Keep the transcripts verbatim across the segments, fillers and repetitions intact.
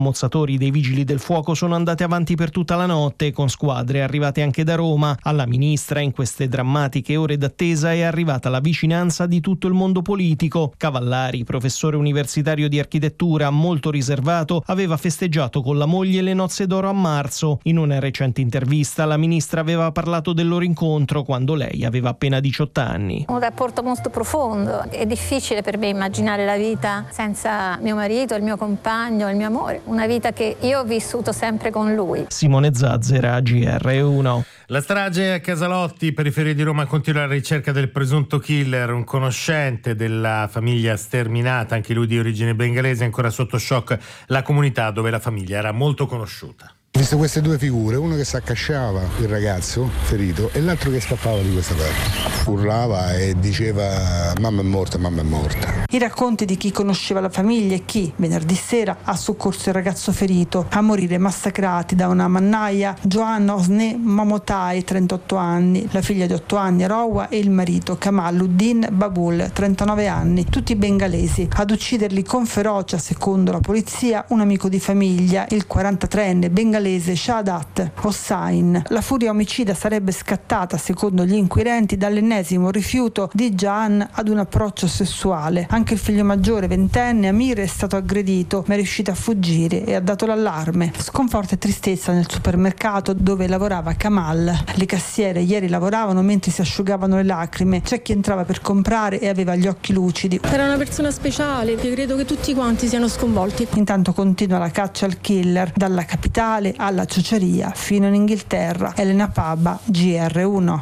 Mozzatori dei Vigili del Fuoco sono andate avanti per tutta la notte, con squadre arrivate anche da Roma. Alla ministra, in queste drammatiche ore d'attesa, è arrivata la vicinanza di tutto il mondo politico. Cavallari, professore universitario di architettura, molto riservato, aveva festeggiato con la moglie le nozze d'oro a marzo. In una recente intervista la ministra aveva parlato del loro incontro quando lei aveva appena diciotto anni. Un rapporto molto profondo. È difficile per me immaginare la vita senza mio marito, il mio compagno, il mio amore. Una vita che io ho vissuto sempre con lui. Simone Zazzera, G R uno. La strage a Casalotti, periferia di Roma, continua la ricerca del presunto killer. Un conoscente della famiglia sterminata, anche lui di origine bengalese, ancora sotto shock la comunità dove la famiglia era molto conosciuta. Ho visto queste due figure, uno che si accasciava, il ragazzo ferito, e l'altro che scappava di questa parte. Urlava e diceva mamma è morta, mamma è morta. I racconti di chi conosceva la famiglia e chi, venerdì sera, ha soccorso il ragazzo ferito, a morire massacrati da una mannaia, Joanna Osne Mamotai, trentotto anni, la figlia di otto anni, Rowa, e il marito, Kamaluddin Babul, trentanove anni, tutti bengalesi. Ad ucciderli con ferocia, secondo la polizia, un amico di famiglia, il quarantatreenne bengalese Shahadat Hossain. La furia omicida sarebbe scattata, secondo gli inquirenti, dall'ennesimo rifiuto di Jan ad un approccio sessuale. Anche il figlio maggiore, ventenne, Amir, è stato aggredito, ma è riuscito a fuggire e ha dato l'allarme. Sconforto e tristezza nel supermercato dove lavorava Kamal. Le cassiere ieri lavoravano mentre si asciugavano le lacrime. C'è chi entrava per comprare e aveva gli occhi lucidi. Era una persona speciale, io credo che tutti quanti siano sconvolti. Intanto continua la caccia al killer, dalla capitale alla ciociaria fino in Inghilterra. Elena Paba, G R uno.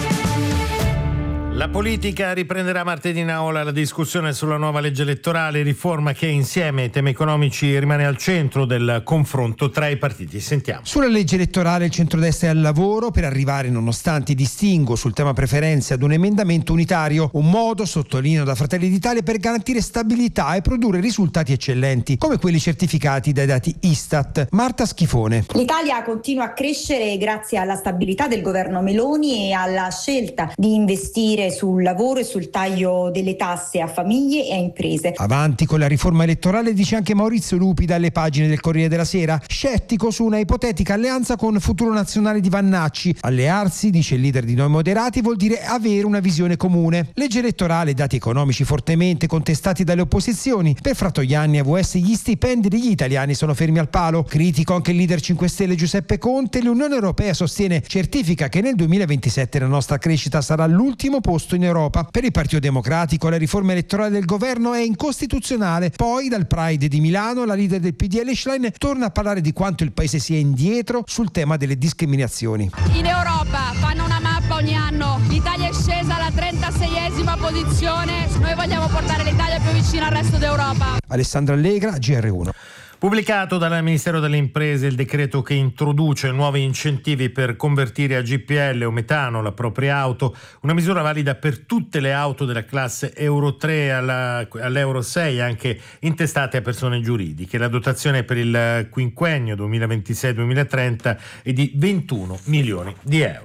La politica riprenderà martedì in aula la discussione sulla nuova legge elettorale, riforma che insieme ai temi economici rimane al centro del confronto tra i partiti. Sentiamo. Sulla legge elettorale il centrodestra è al lavoro per arrivare, nonostante i distinguo sul tema preferenze, ad un emendamento unitario, un modo, sottolineo da Fratelli d'Italia, per garantire stabilità e produrre risultati eccellenti, come quelli certificati dai dati Istat. Marta Schifone. L'Italia continua a crescere grazie alla stabilità del governo Meloni e alla scelta di investire sul lavoro e sul taglio delle tasse a famiglie e a imprese. Avanti con la riforma elettorale, dice anche Maurizio Lupi dalle pagine del Corriere della Sera, scettico su una ipotetica alleanza con Futuro Nazionale di Vannacci. Allearsi, dice il leader di Noi Moderati, vuol dire avere una visione comune. Legge elettorale, dati economici fortemente contestati dalle opposizioni. Per Fratoianni e A V S gli stipendi degli italiani sono fermi al palo. Critico anche il leader cinque Stelle Giuseppe Conte. L'Unione Europea sostiene, certifica che nel duemilaventisette la nostra crescita sarà l'ultimo posto in Europa. Per il Partito Democratico la riforma elettorale del governo è incostituzionale. Poi dal Pride di Milano la leader del P D L Schlein torna a parlare di quanto il paese sia indietro sul tema delle discriminazioni. In Europa fanno una mappa ogni anno, l'Italia è scesa alla trentaseiesima posizione, noi vogliamo portare l'Italia più vicina al resto d'Europa. Alessandra Allegra, G R uno. Pubblicato dal Ministero delle Imprese il decreto che introduce nuovi incentivi per convertire a G P L o metano la propria auto, una misura valida per tutte le auto della classe Euro tre alla, all'Euro sei, anche intestate a persone giuridiche. La dotazione per il quinquennio duemilaventisei duemilatrenta è di ventuno milioni di euro.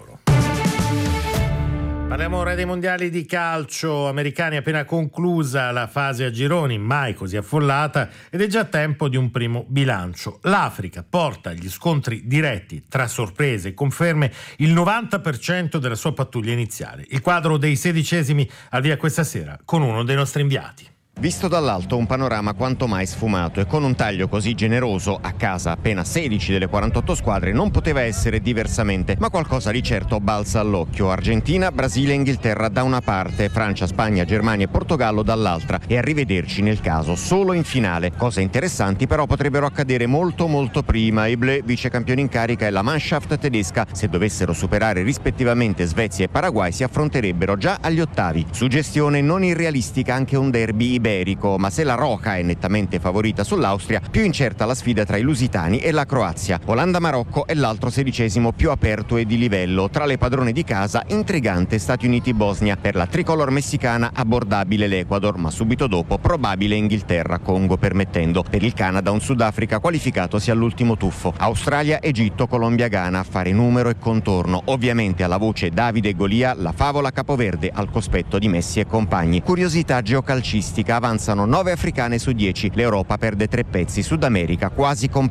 Parliamo ora dei mondiali di calcio americani, appena conclusa la fase a gironi, mai così affollata, ed è già tempo di un primo bilancio. L'Africa porta agli scontri diretti tra sorprese e conferme il novanta per cento della sua pattuglia iniziale. Il quadro dei sedicesimi al via questa sera con uno dei nostri inviati. Visto dall'alto un panorama quanto mai sfumato, e con un taglio così generoso, a casa appena sedici delle quarantotto squadre, non poteva essere diversamente, ma qualcosa di certo balza all'occhio. Argentina, Brasile e Inghilterra da una parte, Francia, Spagna, Germania e Portogallo dall'altra, e arrivederci nel caso solo in finale. Cose interessanti però potrebbero accadere molto molto prima. I Bleu, vice campioni in carica, e la Mannschaft tedesca, se dovessero superare rispettivamente Svezia e Paraguay, si affronterebbero già agli ottavi. Suggestione non irrealistica anche un derby iberico, ma se la Roca è nettamente favorita sull'Austria, più incerta la sfida tra i lusitani e la Croazia. Olanda-Marocco è l'altro sedicesimo più aperto e di livello. Tra le padrone di casa, intrigante Stati Uniti-Bosnia. Per la tricolor messicana abbordabile l'Ecuador, ma subito dopo probabile Inghilterra, Congo permettendo. Per il Canada un Sudafrica qualificatosi all'ultimo tuffo. Australia, Egitto, Colombia, Ghana a fare numero e contorno. Ovviamente alla voce Davide e Golia, la favola capoverde al cospetto di Messi e compagni. Curiosità geocalcistica: avanzano nove africane su dieci. L'Europa perde tre pezzi. Sud America quasi completa.